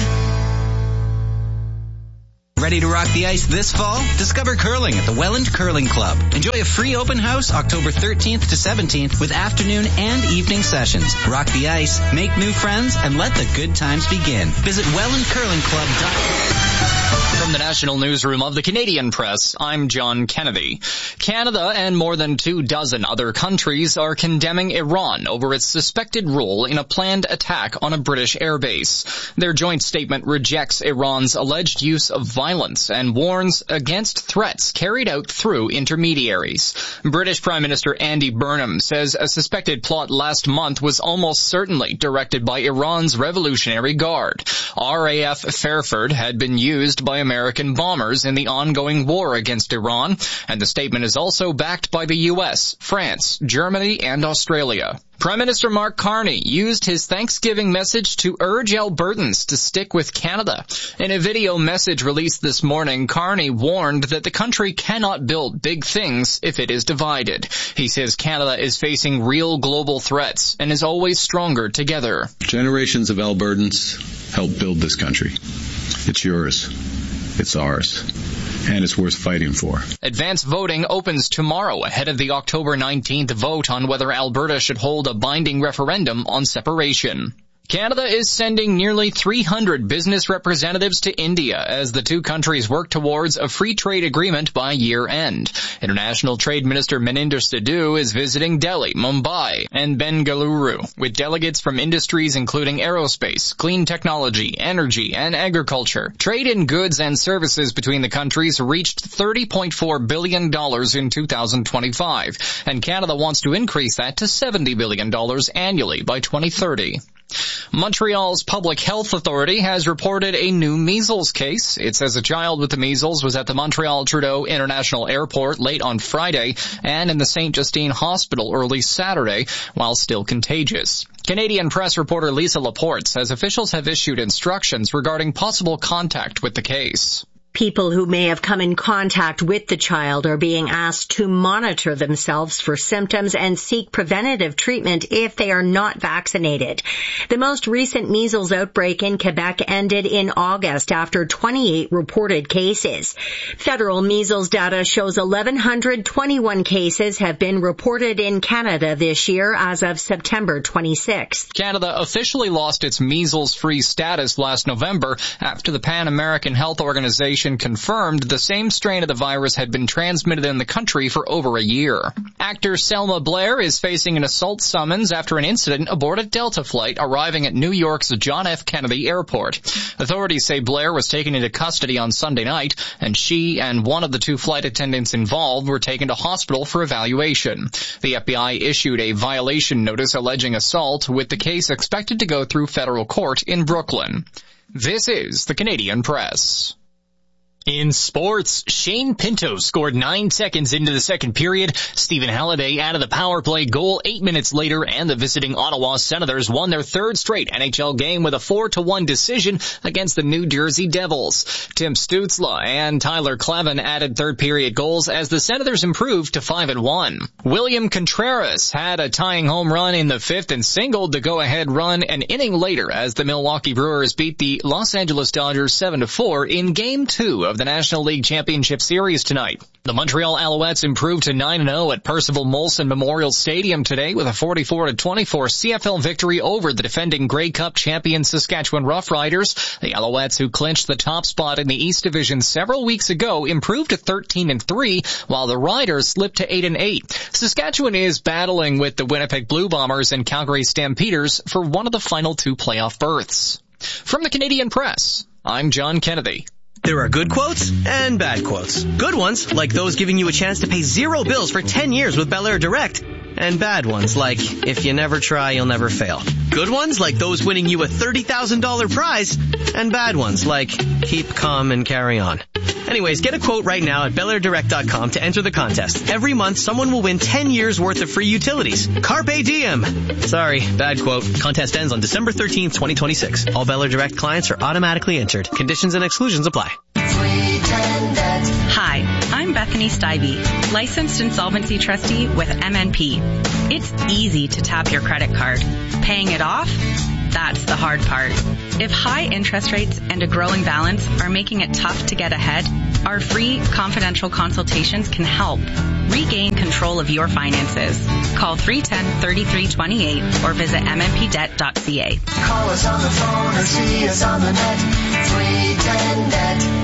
Ready to rock the ice this fall? Discover curling at the Welland Curling Club. Enjoy a free open house October thirteenth to seventeenth with afternoon and evening sessions. Rock the ice, make new friends, and let the good times begin. Visit welland curling club dot com. From the National Newsroom of the Canadian Press, I'm John Kennedy. Canada and more than two dozen other countries are condemning Iran over its suspected role in a planned attack on a British airbase. Their joint statement rejects Iran's alleged use of violence and warns against threats carried out through intermediaries. British Prime Minister Andy Burnham says a suspected plot last month was almost certainly directed by Iran's Revolutionary Guard. R A F Fairford had been used by American bombers in the ongoing war against Iran, and the statement is also backed by the U S, France, Germany, and Australia. Prime Minister Mark Carney used his Thanksgiving message to urge Albertans to stick with Canada. In a video message released this morning, Carney warned that the country cannot build big things if it is divided. He says Canada is facing real global threats and is always stronger together. Generations of Albertans helped build this country. It's yours. It's ours. And it's worth fighting for. Advance voting opens tomorrow ahead of the October nineteenth vote on whether Alberta should hold a binding referendum on separation. Canada is sending nearly three hundred business representatives to India as the two countries work towards a free trade agreement by year end. International Trade Minister Maninder Sidhu is visiting Delhi, Mumbai, and Bengaluru with delegates from industries including aerospace, clean technology, energy, and agriculture. Trade in goods and services between the countries reached thirty point four billion dollars in two thousand twenty-five, and Canada wants to increase that to seventy billion dollars annually by twenty thirty. Montreal's Public Health Authority has reported a new measles case. It says a child with the measles was at the Montreal Trudeau International Airport late on Friday and in the Saint Justine Hospital early Saturday while still contagious. Canadian press reporter Lisa Laporte says officials have issued instructions regarding possible contact with the case. People who may have come in contact with the child are being asked to monitor themselves for symptoms and seek preventative treatment if they are not vaccinated. The most recent measles outbreak in Quebec ended in August after twenty-eight reported cases. Federal measles data shows one thousand one hundred twenty-one cases have been reported in Canada this year as of September twenty-sixth. Canada officially lost its measles-free status last November after the Pan American Health Organization confirmed the same strain of the virus had been transmitted in the country for over a year. Actor Selma Blair is facing an assault summons after an incident aboard a Delta flight arriving at New York's John F. Kennedy Airport. Authorities say Blair was taken into custody on Sunday night, and she and one of the two flight attendants involved were taken to hospital for evaluation. The F B I issued a violation notice alleging assault, with the case expected to go through federal court in Brooklyn. This is the Canadian Press. In sports, Shane Pinto scored nine seconds into the second period. Stephen Halliday added the power play goal eight minutes later, and the visiting Ottawa Senators won their third straight N H L game with a four to one decision against the New Jersey Devils. Tim Stützle and Tyler Clevin added third period goals as the Senators improved to five and one. William Contreras had a tying home run in the fifth and singled the go-ahead run an inning later as the Milwaukee Brewers beat the Los Angeles Dodgers seven to four in game two of the National League Championship Series tonight. The Montreal Alouettes improved to nine and oh at Percival Molson Memorial Stadium today with a forty-four to twenty-four C F L victory over the defending Grey Cup champion Saskatchewan Roughriders. The Alouettes, who clinched the top spot in the East Division several weeks ago, improved to thirteen and three, while the Riders slipped to eight and eight. Saskatchewan is battling with the Winnipeg Blue Bombers and Calgary Stampeders for one of the final two playoff berths. From the Canadian Press, I'm John Kennedy. There are good quotes and bad quotes. Good ones, like those giving you a chance to pay zero bills for ten years with Bel Air Direct. And bad ones, like, if you never try, you'll never fail. Good ones, like those winning you a thirty thousand dollars prize. And bad ones, like, keep calm and carry on. Anyways, get a quote right now at Bel Air Direct dot com to enter the contest. Every month, someone will win ten years worth of free utilities. Carpe diem. Sorry, bad quote. Contest ends on December thirteenth, twenty twenty-six. All Bel Air Direct clients are automatically entered. Conditions and exclusions apply. Hi, I'm Bethany Stivey, licensed insolvency trustee with M N P. It's easy to tap your credit card. Paying it off? That's the hard part. If high interest rates and a growing balance are making it tough to get ahead, our free confidential consultations can help. Regain control of your finances. Call three one zero, three three two eight or visit m n p debt dot c a. Call us on the phone or see us on the net. three ten net.